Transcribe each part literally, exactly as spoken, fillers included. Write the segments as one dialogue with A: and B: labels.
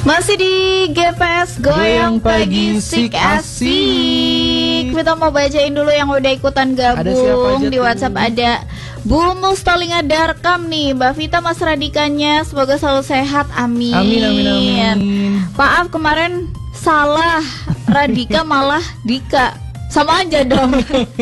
A: Masih di G P S Goyang Pagi Sik Asik. Kita mau bacain dulu yang udah ikutan gabung di WhatsApp. Ada Bu Mustalinga Darkam nih, Mbak Vita, Mas Radikanya, semoga selalu sehat, amin.
B: Amin, amin, amin.
A: Maaf kemarin salah, Radika malah Dika. Sama aja dong.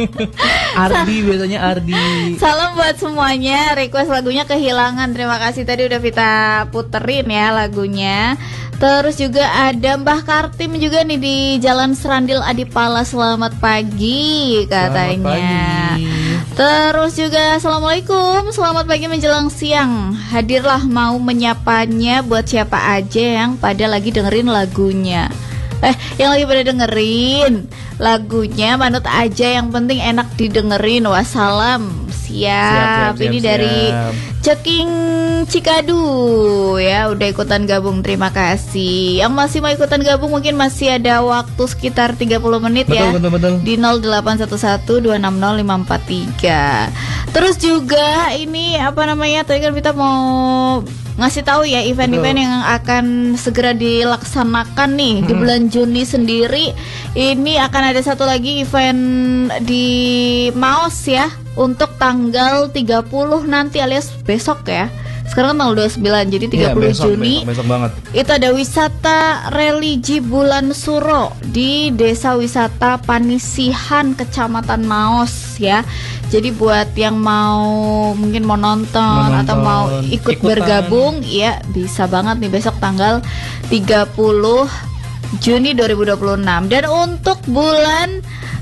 B: Ardi biasanya Ardi.
A: Salam buat semuanya. Request lagunya Kehilangan. Terima kasih tadi udah Vita puterin ya lagunya. Terus juga ada Mbah Kartim juga nih di Jalan Serandil Adipala. Selamat pagi katanya.
B: Selamat pagi.
A: Terus juga Assalamualaikum, selamat pagi menjelang siang. Hadirlah mau menyapanya buat siapa aja yang pada lagi dengerin lagunya. Eh, yang lagi pada dengerin lagunya manut aja, yang penting enak didengerin. Wassalam. Siap, siap, siap Ini siap, dari siap. Ceking Cikadu ya, udah ikutan gabung, terima kasih. Yang masih mau ikutan gabung mungkin masih ada waktu sekitar tiga puluh menit. Betul, ya betul, betul. Di nol delapan satu satu dua enam nol lima empat tiga. Terus juga ini apa namanya, tadi kan kita mau ngasih tahu ya event-event yang akan segera dilaksanakan nih. Hmm. Di bulan Juni sendiri ini akan ada satu lagi event di Maos ya, untuk tanggal tiga puluh nanti alias besok ya. Sekarang tanggal dua puluh sembilan, jadi tiga puluh ya, besok, Juni besok, besok banget. Itu ada wisata religi Bulan Suro di Desa Wisata Panisihan, Kecamatan Maos ya. Jadi buat yang mau mungkin mau nonton, mau nonton atau mau ikut ikutan, bergabung ya bisa banget nih besok tanggal tiga puluh Juni dua ribu dua puluh enam. Dan untuk bulan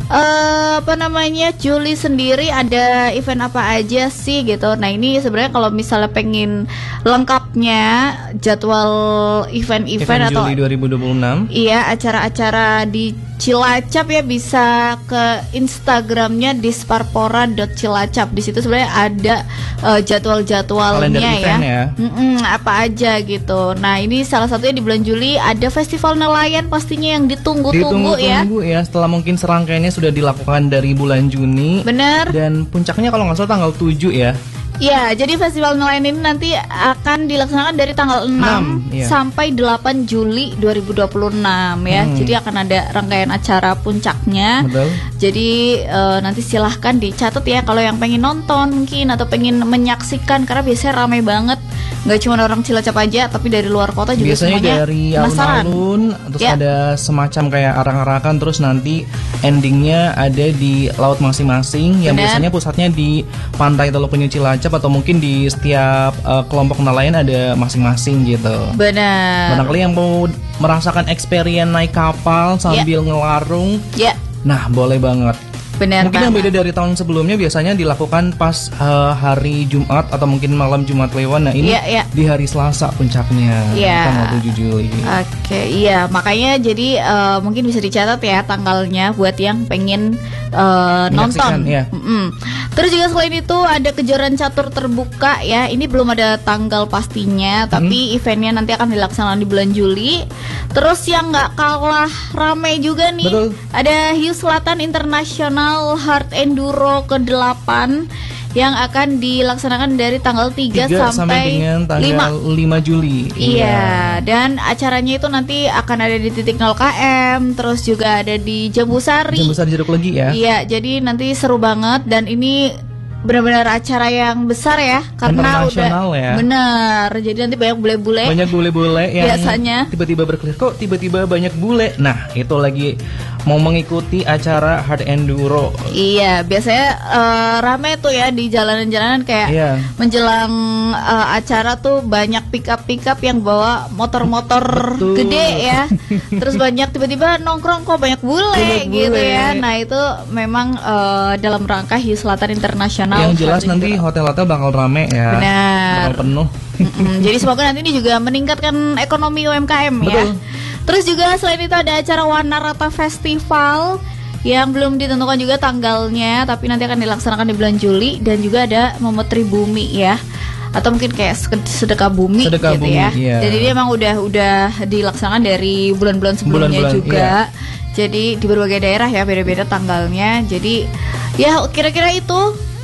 A: Uh, apa namanya Juli sendiri ada event apa aja sih gitu. Nah ini sebenarnya kalau misalnya pengen lengkapnya jadwal event-event event atau
B: Juli dua ribu dua puluh enam,
A: iya acara-acara di Cilacap ya, bisa ke Instagramnya disparpora dot cilacap. Di situ sebenarnya ada uh, jadwal-jadwalnya ya, ya. apa aja gitu. Nah ini salah satunya di bulan Juli ada Festival Nelayan, pastinya yang ditunggu-tunggu ya.
B: Ditunggu-tunggu ya, setelah mungkin serangkaiannya sudah dilakukan dari bulan Juni.
A: Bener.
B: Dan puncaknya kalau nggak salah tanggal tujuh ya.
A: Ya, jadi Festival Nelayan ini nanti akan dilaksanakan dari tanggal enam, enam iya. sampai delapan Juli dua ribu dua puluh enam ya. Hmm. Jadi akan ada rangkaian acara puncaknya. Betul. Jadi uh, nanti silahkan dicatat ya kalau yang pengen nonton mungkin atau pengen menyaksikan, karena biasanya ramai banget. Nggak cuma orang Cilacap aja, tapi dari luar kota juga
B: biasanya
A: semuanya
B: dari alun-alun, terus ya. Ada semacam kayak arak-arakan, terus nanti endingnya ada di laut masing-masing. Yang Bener. Biasanya pusatnya di pantai Teluk Penyu Cilacap, atau mungkin di setiap uh, kelompok nelayan ada masing-masing gitu.
A: Benar.
B: Barangkali yang mau merasakan experience naik kapal sambil ya. ngelarung, ya. Nah boleh banget.
A: Benar
B: mungkin banget. Yang beda dari tahun sebelumnya biasanya dilakukan pas uh, hari Jumat atau mungkin malam Jumat Kliwon. Nah ini ya, ya. di hari Selasa puncaknya ya. tanggal tujuh Juli.
A: Oke, iya makanya jadi uh, mungkin bisa dicatat ya tanggalnya buat yang pengen uh, nonton. Ya. Terus juga selain itu ada kejuaraan catur terbuka ya. Ini belum ada tanggal pastinya, hmm. tapi eventnya nanti akan dilaksanakan di bulan Juli. Terus yang nggak kalah ramai juga nih, Betul. ada Hiu Selatan International Hard Enduro ke delapan yang akan dilaksanakan dari tanggal tiga,
B: tiga
A: sampai,
B: sampai dengan tanggal lima Juli.
A: Iya, iya, dan acaranya itu nanti akan ada di titik nol kilometer, terus juga ada di Jambusari.
B: Jambusari Jeruk Legi ya.
A: Iya, jadi nanti seru banget, dan ini benar-benar acara yang besar ya, karena udah
B: ya.
A: Benar. Jadi nanti banyak bule-bule.
B: Banyak bule-bule yang
A: biasanya
B: tiba-tiba berkelir, kok tiba-tiba banyak bule. Nah, itu lagi mau mengikuti acara hard enduro.
A: Iya, biasanya uh, rame tuh ya di jalanan-jalanan kayak iya. menjelang uh, acara tuh banyak pick-up-pick-up yang bawa motor-motor Betul. gede ya. Terus banyak tiba-tiba nongkrong, kok banyak bule, banyak gitu bule. ya. Nah, itu memang uh, dalam rangka Hiu Selatan Internasional.
B: Yang jelas nanti hotel-hotel bakal rame ya.
A: Benar.
B: Bakal penuh.
A: Jadi semoga nanti ini juga meningkatkan ekonomi U M K M. Betul. Ya. Terus juga selain itu ada acara Warna Rata Festival yang belum ditentukan juga tanggalnya, tapi nanti akan dilaksanakan di bulan Juli. Dan juga ada Memutri Bumi ya, atau mungkin kayak sedekah bumi
B: sedekah
A: gitu
B: bumi,
A: ya.
B: Iya.
A: Jadi dia emang udah udah dilaksanakan dari bulan-bulan sebelumnya bulan-bulan, juga. Iya. Jadi di berbagai daerah ya beda-beda tanggalnya. Jadi ya kira-kira itu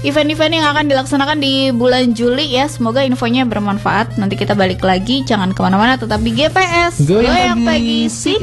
A: event-event yang akan dilaksanakan di bulan Juli ya. Semoga infonya bermanfaat. Nanti kita balik lagi, jangan kemana-mana, tetap di G P S
B: Goyang
A: Goyang
B: Pagi,
A: Pagi.